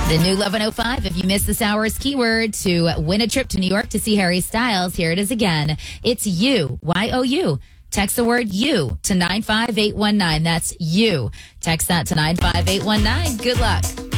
The new 1105, if you missed this hour's keyword to win a trip to New York to see Harry Styles, here it is again. It's you, Y-O-U. Text the word you to 95819. That's you. Text that to 95819. Good luck.